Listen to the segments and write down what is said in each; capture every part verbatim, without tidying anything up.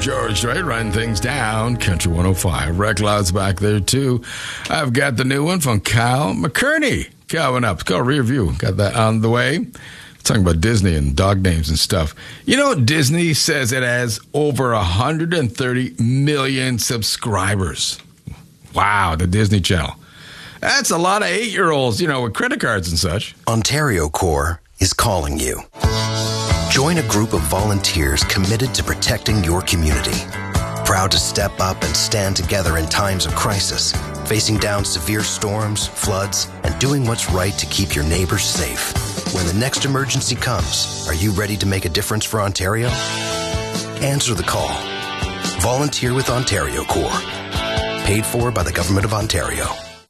George Strait running things down. Country one oh five. Rec Loud's back there, too. I've got the new one from Kyle McCurney. Coming up. It's called Rear View. Got that on the way. Talking about Disney and dog names and stuff. You know, Disney says it has over one hundred thirty million subscribers. Wow, the Disney Channel. That's a lot of eight-year-olds, you know, with credit cards and such. Ontario Corps is calling you. Join a group of volunteers committed to protecting your community. Proud to step up and stand together in times of crisis, facing down severe storms, floods, and doing what's right to keep your neighbors safe. When the next emergency comes, are you ready to make a difference for Ontario? Answer the call. Volunteer with Ontario Corps. Paid for by the Government of Ontario.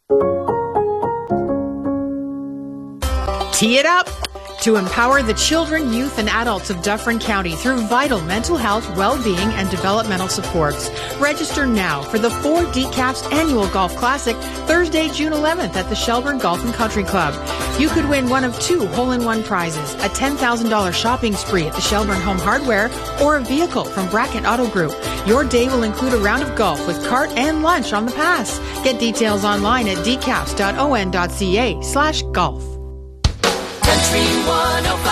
Tee it up to empower the children, youth, and adults of Dufferin County through vital mental health, well-being, and developmental supports. Register now for the Four D CAPS Annual Golf Classic, Thursday, June eleventh at the Shelburne Golf and Country Club. You could win one of two hole-in-one prizes, a ten thousand dollars shopping spree at the Shelburne Home Hardware, or a vehicle from Brackett Auto Group. Your day will include a round of golf with cart and lunch on the pass. Get details online at d caps dot o n dot c a slash golf. Country one oh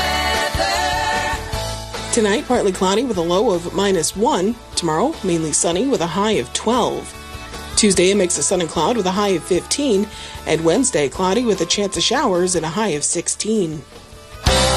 five weather. Tonight, partly cloudy with a low of minus one. Tomorrow, mainly sunny with a high of twelve. Tuesday, a mix of sun and cloud with a high of fifteen. And Wednesday, cloudy with a chance of showers and a high of sixteen.